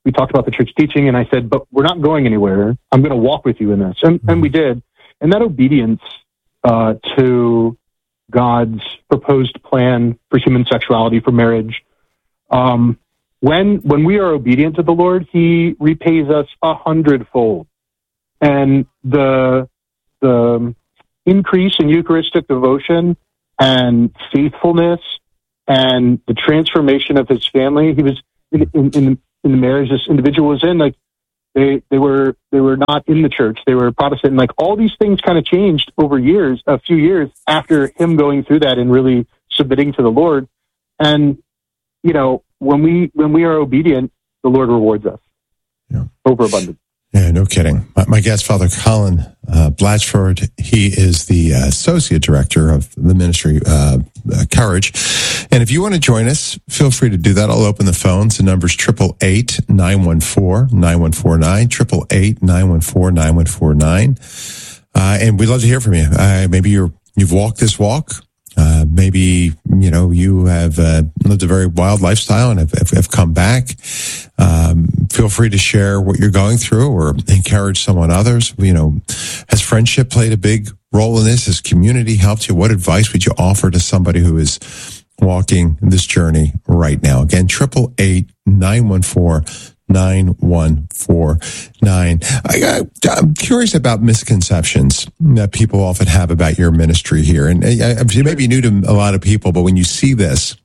we talked about the church teaching, and I said, but we're not going anywhere. I'm going to walk with you in this. And, and we did. And that obedience uh, to God's proposed plan for human sexuality, for marriage, um, when when we are obedient to the Lord, he repays us a hundredfold. And the the increase in Eucharistic devotion and faithfulness and the transformation of his family, he was in, in, in, in the marriage this individual was in, like they, they were they were not in the church, they were Protestant, and like all these things kind of changed over years, a few years after him going through that and really submitting to the Lord. And you know, when we when we are obedient, the Lord rewards us. Yeah. Overabundant. Yeah, no kidding. My, my guest, Father Colin uh, Blatchford, he is the uh, Associate Director of the ministry, uh, uh, Courage. And if you want to join us, feel free to do that. I'll open the phones. The number's triple eight, nine one four, nine one four nine, triple eight, nine one four, nine one four nine. Uh, and we'd love to hear from you. Uh, maybe you're, you've walked this walk. Uh, maybe, you know, you have uh, lived a very wild lifestyle and have, have, have come back. Um, feel free to share what you're going through or encourage someone others. You know, has friendship played a big role in this? Has community helped you? What advice would you offer to somebody who is walking this journey right now? Again, triple eight, nine one four, nine one four nine. I, I, I'm curious about misconceptions that people often have about your ministry here. And I, I, you may be new to a lot of people, but when you see this,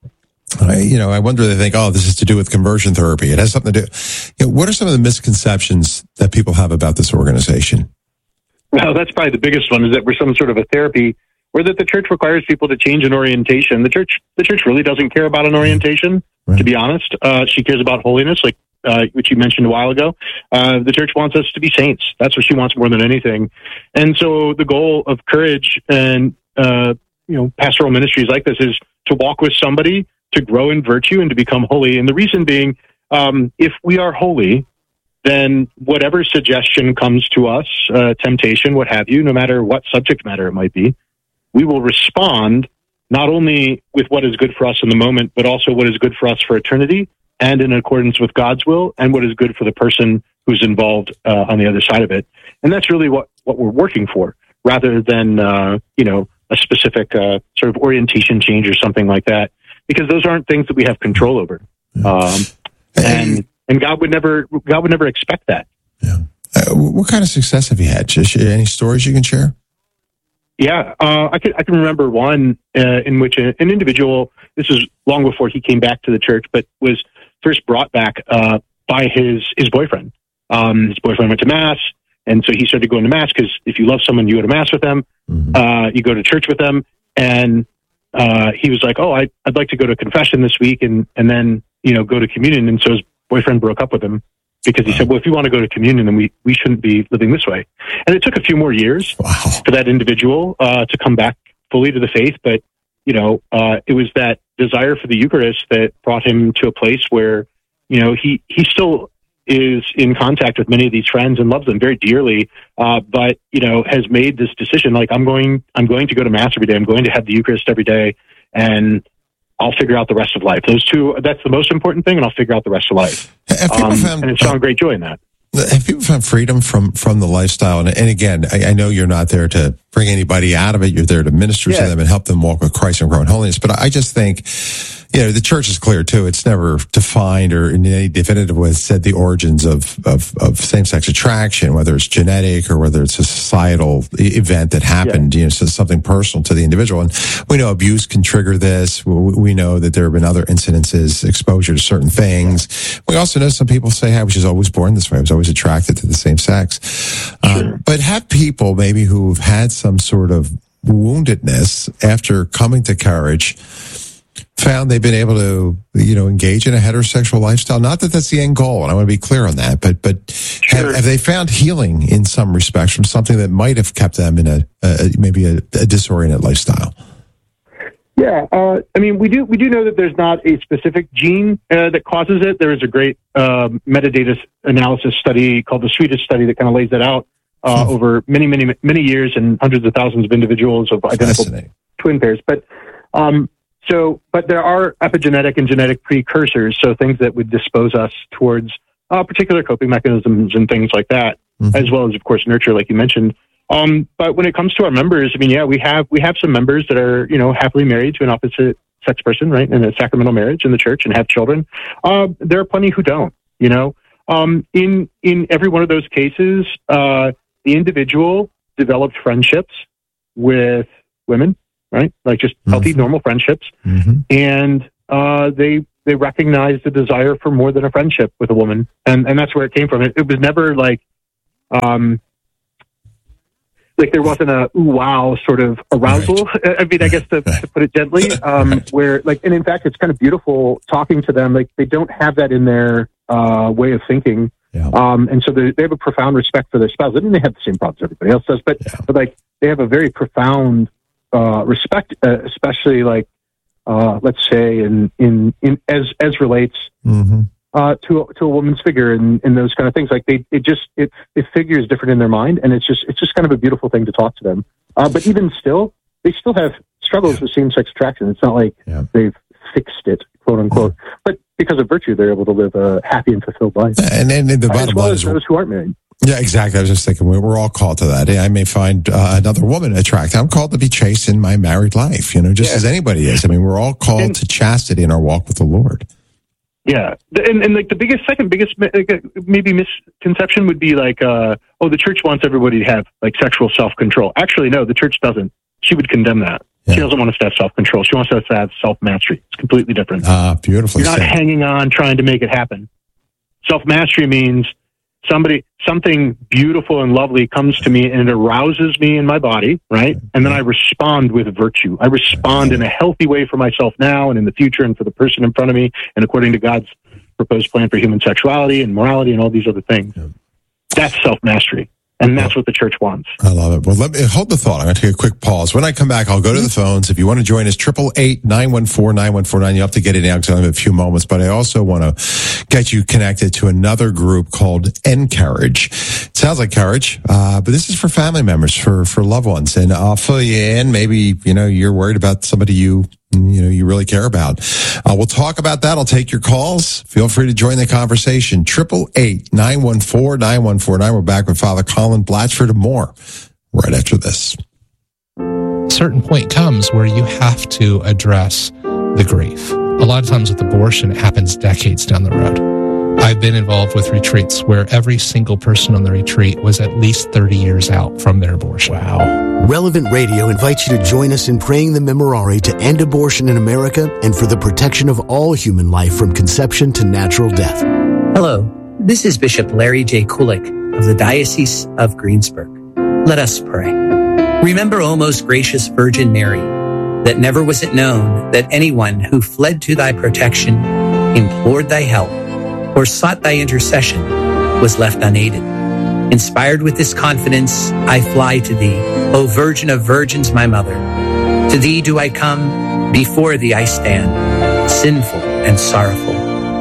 I, you know, I wonder, they think, oh, this is to do with conversion therapy. It has something to do. You know, what are some of the misconceptions that people have about this organization? Well, that's probably the biggest one, is that we're some sort of a therapy, or that the church requires people to change an orientation. The church, the church really doesn't care about an orientation, right. To be honest. Uh, she cares about holiness, like uh, which you mentioned a while ago. Uh, the church wants us to be saints. That's what she wants more than anything. And so the goal of Courage and uh, you know, pastoral ministries like this is to walk with somebody, to grow in virtue, and to become holy. And the reason being, um, if we are holy, then whatever suggestion comes to us, uh, temptation, what have you, no matter what subject matter it might be, we will respond not only with what is good for us in the moment, but also what is good for us for eternity, and in accordance with God's will, and what is good for the person who's involved uh, on the other side of it. And that's really what, what we're working for, rather than, uh, you know, a specific uh, sort of orientation change or something like that, because those aren't things that we have control over. Um, and and God would never God would never expect that. Yeah. Uh, what kind of success have you had? Just any stories you can share? Yeah, uh, I can I can remember one uh, in which a, an individual, this was long before he came back to the church, but was first brought back uh, by his his boyfriend. Um, his boyfriend went to Mass, and so he started going to Mass, because if you love someone, you go to Mass with them, mm-hmm. uh, you go to church with them, and uh, he was like, "Oh, I, I'd like to go to confession this week, and and then you know go to communion." And so his boyfriend broke up with him, because he said, well, if you want to go to communion, then we, we shouldn't be living this way. And it took a few more years wow. for that individual uh, to come back fully to the faith. But, you know, uh, it was that desire for the Eucharist that brought him to a place where, you know, he, he still is in contact with many of these friends and loves them very dearly, uh, but, you know, has made this decision, like, I'm going, I'm going to go to Mass every day. I'm going to have the Eucharist every day. And I'll figure out the rest of life. Those two, that's the most important thing, and I'll figure out the rest of life. Um, found, and it's found great joy in that. Have people found freedom from, from the lifestyle? And, and again, I, I know you're not there to bring anybody out of it. You're there to minister yeah. to them and help them walk with Christ and grow in holiness. But I just think, you know, the church is clear too. It's never defined or in any definitive way said the origins of, of, of same-sex attraction, whether it's genetic or whether it's a societal event that happened, yeah. you know, so something personal to the individual. And we know abuse can trigger this. We know that there have been other incidences, exposure to certain things. We also know some people say, I was just always born this way. I was always attracted to the same sex. Sure. Um, but have people maybe who've had some sort of woundedness after coming to Courage found they've been able to, you know, engage in a heterosexual lifestyle? Not that that's the end goal, and I want to be clear on that, but but sure. have, have they found healing in some respects from something that might have kept them in a, a maybe a, a disoriented lifestyle? Yeah, uh, I mean, we do we do know that there's not a specific gene uh, that causes it. There is a great uh, metadata analysis study called the Swedish study that kind of lays that out uh, hmm. over many, many, many years and hundreds of thousands of individuals of identical twin pairs. But um, so, but there are epigenetic and genetic precursors, so things that would dispose us towards uh, particular coping mechanisms and things like that, mm-hmm. as well as, of course, nurture, like you mentioned. Um, but when it comes to our members, I mean, yeah, we have we have some members that are, you know, happily married to an opposite sex person, right, in a sacramental marriage in the church and have children. Uh, there are plenty who don't, you know. Um, in in every one of those cases, uh, the individual developed friendships with women, right, like just healthy, mm-hmm. normal friendships, mm-hmm. and uh, they they recognized the desire for more than a friendship with a woman, and and that's where it came from. It, it was never like. Um, Like there wasn't a ooh, wow sort of arousal. Right. I mean, I guess to, to put it gently, um, right. where like, and in fact, it's kind of beautiful talking to them. Like they don't have that in their uh, way of thinking, yeah. um, and so they, they have a profound respect for their spouse. I mean, they have the same problems everybody else does, but yeah. but like they have a very profound uh, respect, uh, especially like uh, let's say in in in as as relates. Mm-hmm. Uh, to a, to a woman's figure and, and those kind of things. Like they, it just it it figures different in their mind, and it's just it's just kind of a beautiful thing to talk to them. Uh, but even still, they still have struggles yeah. with same-sex attraction. It's not like yeah. they've fixed it, quote unquote. Yeah. But because of virtue, they're able to live a happy and fulfilled life. And then the bottom as well line as is those who aren't married. Yeah, exactly. I was just thinking, we're all called to that. I may find uh, another woman attractive. I'm called to be chaste in my married life, you know, just yeah. as anybody is. I mean, we're all called and, to chastity in our walk with the Lord. Yeah, and, and like the biggest, second biggest maybe misconception would be like, uh, oh, the church wants everybody to have like sexual self-control. Actually, no, the church doesn't. She would condemn that. Yeah. She doesn't want us to have self-control. She wants us to have self-mastery. It's completely different. Ah, beautifully You're not said. hanging on trying to make it happen. Self-mastery means somebody, something beautiful and lovely comes to me and it arouses me in my body, right? And then I respond with virtue. I respond in a healthy way for myself now and in the future and for the person in front of me and according to God's proposed plan for human sexuality and morality and all these other things. That's self-mastery. And that's what the church wants. I love it. Well, let me hold the thought. I'm going to take a quick pause. When I come back, I'll go to the phones. If you want to join us, triple eight nine one four nine one four nine. You have to get it now because I only have a few moments. But I also want to get you connected to another group called Encourage. It sounds like courage, uh, but this is for family members, for for loved ones. And I'll fill you in. Maybe you know you're worried about somebody you. you know, you really care about. Uh, we'll talk about that. I'll take your calls. Feel free to join the conversation. Triple eight nine one four nine one four nine. We're back with Father Colin Blatchford and more right after this. A certain point comes where you have to address the grief. A lot of times with abortion, it happens decades down the road. I've been involved with retreats where every single person on the retreat was at least thirty years out from their abortion. Wow. Relevant Radio invites you to join us in praying the Memorare to end abortion in America and for the protection of all human life from conception to natural death. Hello, this is Bishop Larry J. Kulik of the Diocese of Greensburg. Let us pray. Remember, O most gracious Virgin Mary, that never was it known that anyone who fled to thy protection, implored thy help, or sought thy intercession was left unaided. Inspired with this confidence, I fly to thee, O Virgin of Virgins, my mother. To thee do I come, before thee I stand, sinful and sorrowful.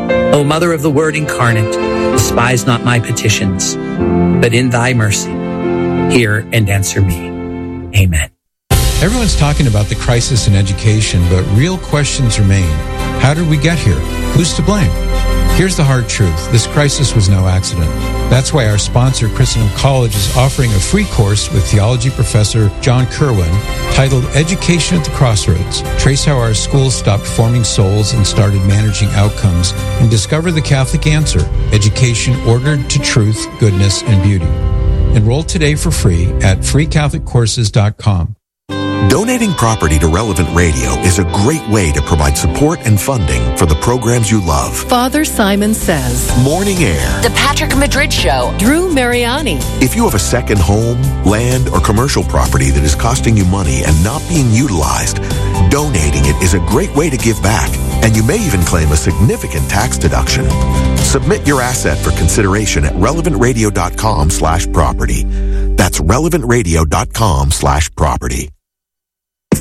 O Mother of the Word incarnate, despise not my petitions, but in thy mercy, hear and answer me. Amen. Everyone's talking about the crisis in education, but real questions remain. How did we get here? Who's to blame? Here's the hard truth. This crisis was no accident. That's why our sponsor, Christendom College, is offering a free course with theology professor John Kerwin titled Education at the Crossroads. Trace how our schools stopped forming souls and started managing outcomes, and discover the Catholic answer, education ordered to truth, goodness, and beauty. Enroll today for free at free catholic courses dot com. Donating property to Relevant Radio is a great way to provide support and funding for the programs you love. Father Simon Says. Morning Air. The Patrick Madrid Show. Drew Mariani. If you have a second home, land, or commercial property that is costing you money and not being utilized, donating it is a great way to give back, and you may even claim a significant tax deduction. Submit your asset for consideration at relevant radio dot com slash property. That's relevant radio dot com slash property.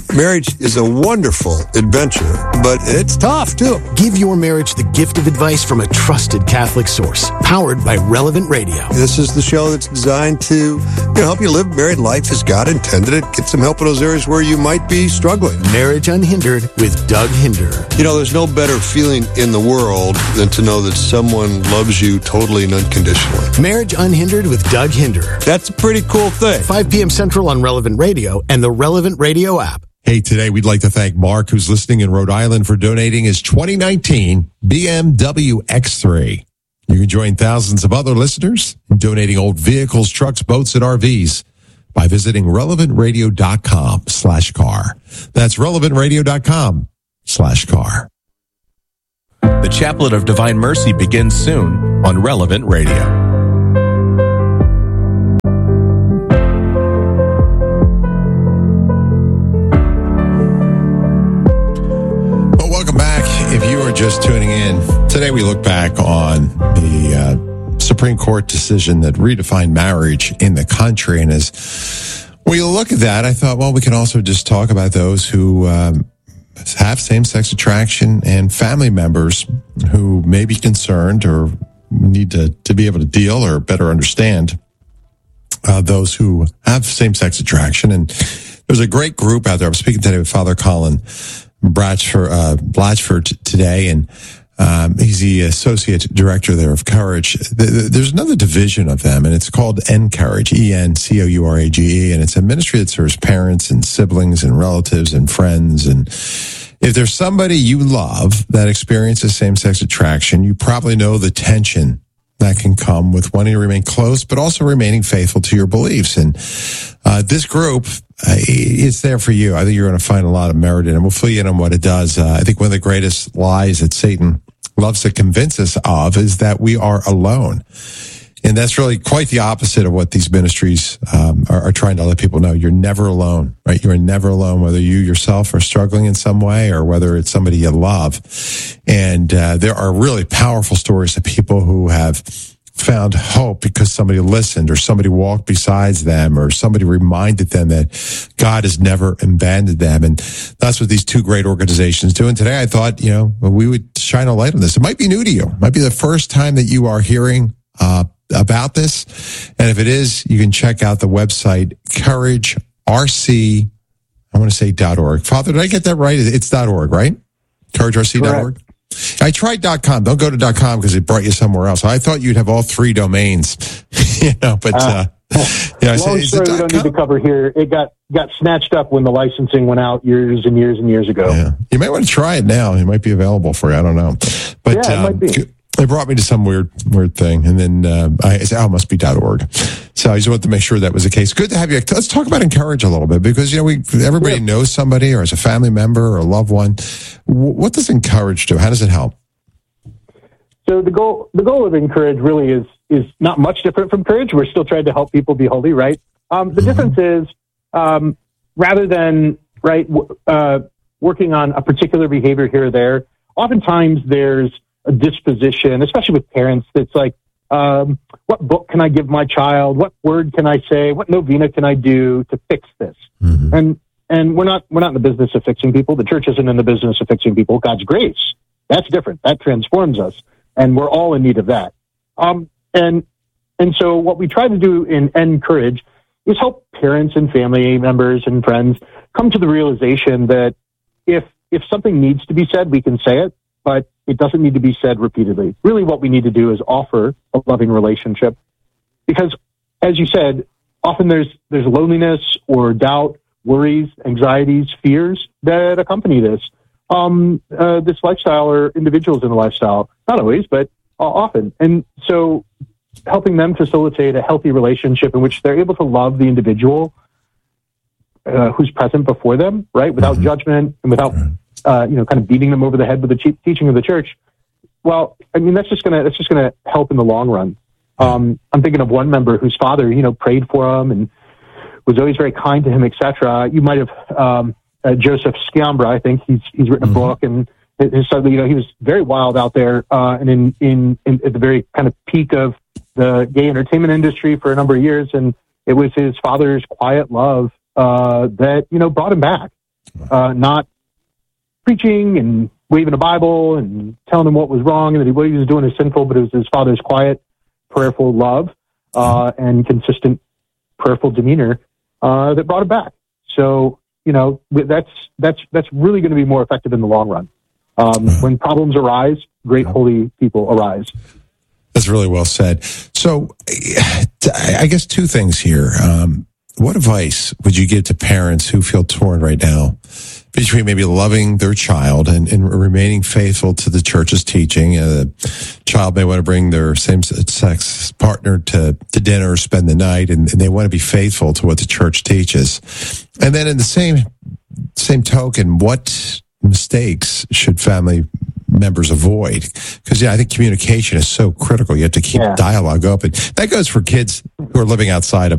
Marriage is a wonderful adventure, but it's tough, too. Give your marriage the gift of advice from a trusted Catholic source, powered by Relevant Radio. This is the show that's designed to you know, help you live married life as God intended it. Get some help in those areas where you might be struggling. Marriage Unhindered with Doug Hinder. You know, there's no better feeling in the world than to know that someone loves you totally and unconditionally. Marriage Unhindered with Doug Hinder. That's a pretty cool thing. five p.m. Central on Relevant Radio and the Relevant Radio app. Hey, today we'd like to thank Mark, who's listening in Rhode Island, for donating his twenty nineteen B M W X three. You can join thousands of other listeners in donating old vehicles, trucks, boats, and R Vs by visiting relevantradio.com slash car. That's relevantradio.com slash car. The Chaplet of Divine Mercy begins soon on Relevant Radio. If you are just tuning in, today we look back on the uh, Supreme Court decision that redefined marriage in the country. And as we look at that, I thought, well, we can also just talk about those who um, have same-sex attraction and family members who may be concerned or need to, to be able to deal or better understand uh, those who have same-sex attraction. And there's a great group out there. I'm speaking today with Father Colin Blatchford, uh, Blatchford today, and um, he's the associate director there of Courage. There's another division of them, and it's called Encourage, E N C O U R A G E, and it's a ministry that serves parents and siblings and relatives and friends. And if there's somebody you love that experiences same-sex attraction, you probably know the tension that can come with wanting to remain close, but also remaining faithful to your beliefs. And uh, this group, uh, it's there for you. I think you're going to find a lot of merit in it. We'll fill you in on what it does. Uh, I think one of the greatest lies that Satan loves to convince us of is that we are alone. And that's really quite the opposite of what these ministries um, are, are trying to let people know. You're never alone, right? You're never alone, whether you yourself are struggling in some way or whether it's somebody you love. And uh, there are really powerful stories of people who have found hope because somebody listened or somebody walked beside them or somebody reminded them that God has never abandoned them. And that's what these two great organizations do. And today I thought, you know, we would shine a light on this. It might be new to you. It might be the first time that you are hearing uh about this. And if it is, you can check out the website, Courage R C, I want to say .org. Father, did I get that right? It's .org, right? courage R C dot org? I tried .com. Don't go to .com because it brought you somewhere else. I thought you'd have all three domains, you know, but, uh, uh yeah, I long said, story we don't need to cover here. It got, got snatched up when the licensing went out years and years and years ago. Yeah. You might want to try it now. It might be available for you. I don't know. But, yeah, it um, might be. They brought me to some weird, weird thing. And then, uh, I said, oh, it must be .org. So I just wanted to make sure that was the case. Good to have you. Let's talk about Encourage a little bit because, you know, we, everybody yeah. knows somebody or as a family member or a loved one. What does Encourage do? How does it help? So the goal, the goal of Encourage really is, is not much different from Courage. We're still trying to help people be holy, right? Um, the mm-hmm. difference is, um, rather than, right, uh, working on a particular behavior here or there, oftentimes there's a disposition, especially with parents, that's like, um, what book can I give my child? What word can I say? What novena can I do to fix this? Mm-hmm. And and we're not we're not in the business of fixing people. The church isn't in the business of fixing people. God's grace, that's different. That transforms us, and we're all in need of that. Um, and and so what we try to do in Encourage is help parents and family members and friends come to the realization that if if something needs to be said, we can say it, but it doesn't need to be said repeatedly. Really what we need to do is offer a loving relationship. Because, as you said, often there's there's loneliness or doubt, worries, anxieties, fears that accompany this. Um, uh, this lifestyle or individuals in the lifestyle. Not always, but uh, often. And so helping them facilitate a healthy relationship in which they're able to love the individual uh, who's present before them, right, without mm-hmm. judgment and without... Uh, you know, kind of beating them over the head with the te- teaching of the church. Well, I mean, that's just gonna that's just gonna help in the long run. Um, I'm thinking of one member whose father, you know, prayed for him and was always very kind to him, et cetera. You might have um, uh, Joseph Sciambra. I think he's he's written mm-hmm. a book, and his son, you know, he was very wild out there, uh, and in, in in at the very kind of peak of the gay entertainment industry for a number of years, and it was his father's quiet love uh, that you know brought him back. uh, not preaching and waving a Bible and telling him what was wrong and that he, what he was doing is sinful, but it was his father's quiet, prayerful love uh, and consistent prayerful demeanor uh, that brought it back. So, you know, that's that's that's really going to be more effective in the long run. Um, when problems arise, great holy people arise. That's really well said. So, I guess two things here. Um, what advice would you give to parents who feel torn right now between maybe loving their child and, and remaining faithful to the church's teaching? Uh, the child may want to bring their same-sex partner to, to dinner or spend the night, and, and they want to be faithful to what the church teaches. And then in the same same token, what mistakes should family members avoid? Because yeah, I think communication is so critical. You have to keep yeah. dialogue open. That goes for kids who are living outside of